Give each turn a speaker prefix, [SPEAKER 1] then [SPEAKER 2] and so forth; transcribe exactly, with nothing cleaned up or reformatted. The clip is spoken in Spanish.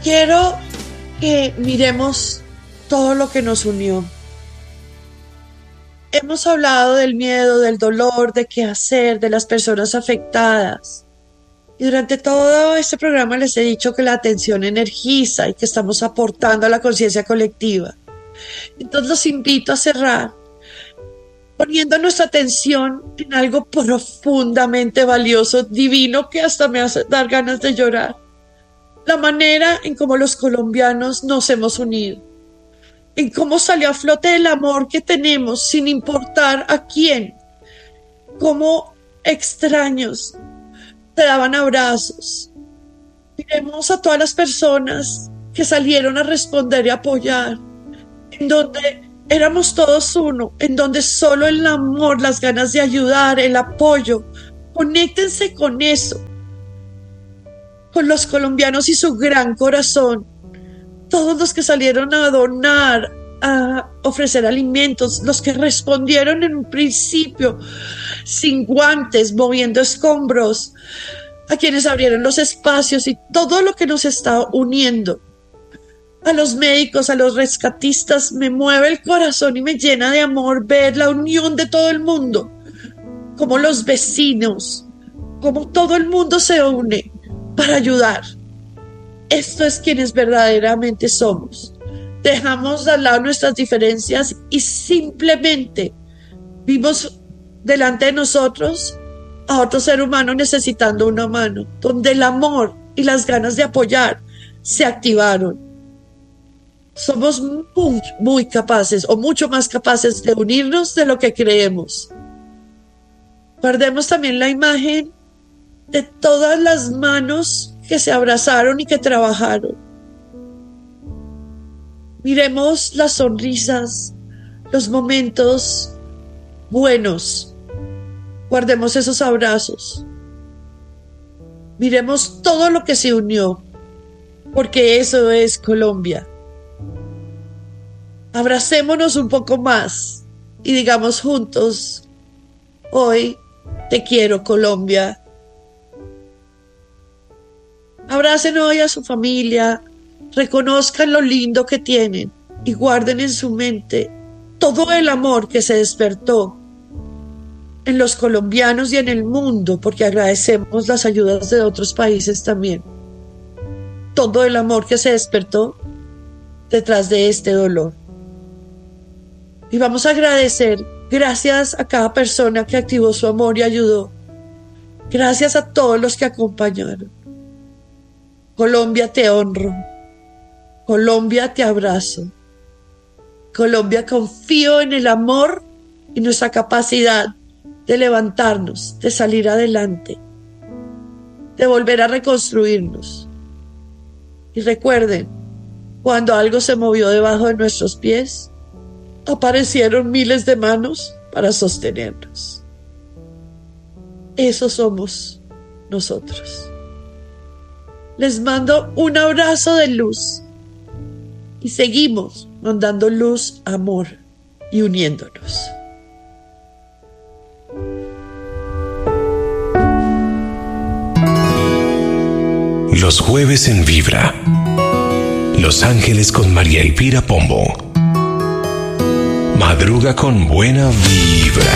[SPEAKER 1] Quiero que miremos todo lo que nos unió. Hemos hablado del miedo, del dolor, de qué hacer, de las personas afectadas. Y durante todo este programa les he dicho que la atención energiza y que estamos aportando a la conciencia colectiva. Entonces los invito a cerrar poniendo nuestra atención en algo profundamente valioso, divino, que hasta me hace dar ganas de llorar. La manera en cómo los colombianos nos hemos unido, en cómo salió a flote el amor que tenemos sin importar a quién, cómo extraños te daban abrazos. Miremos a todas las personas que salieron a responder y apoyar, en donde éramos todos uno, en donde solo el amor, las ganas de ayudar, el apoyo. Conéctense con eso, con los colombianos y su gran corazón. Todos los que salieron a donar, a ofrecer alimentos, los que respondieron en un principio sin guantes, moviendo escombros, a quienes abrieron los espacios y todo lo que nos está uniendo. A los médicos, a los rescatistas, me mueve el corazón y me llena de amor ver la unión de todo el mundo, como los vecinos, como todo el mundo se une para ayudar. Esto es quienes verdaderamente somos. Dejamos de lado nuestras diferencias y simplemente vimos delante de nosotros a otro ser humano necesitando una mano, donde el amor y las ganas de apoyar se activaron. Somos muy, muy capaces, o mucho más capaces de unirnos de lo que creemos. Guardemos también la imagen de todas las manos que se abrazaron y que trabajaron. Miremos las sonrisas, los momentos buenos. Guardemos esos abrazos. Miremos todo lo que se unió, porque eso es Colombia. Abracémonos un poco más y digamos juntos: hoy te quiero, Colombia. Abracen hoy a su familia, reconozcan lo lindo que tienen y guarden en su mente todo el amor que se despertó en los colombianos y en el mundo, porque agradecemos las ayudas de otros países también. Todo el amor que se despertó detrás de este dolor. Y vamos a agradecer, gracias a cada persona que activó su amor y ayudó. Gracias a todos los que acompañaron. Colombia, te honro. Colombia, te abrazo. Colombia, confío en el amor y nuestra capacidad de levantarnos, de salir adelante, de volver a reconstruirnos. Y recuerden, cuando algo se movió debajo de nuestros pies, aparecieron miles de manos para sostenernos. Eso somos nosotros. Les mando un abrazo de luz y seguimos mandando luz, amor y uniéndonos.
[SPEAKER 2] Los jueves en Vibra. Los Ángeles con María Elvira Pombo. Madruga con buena vibra.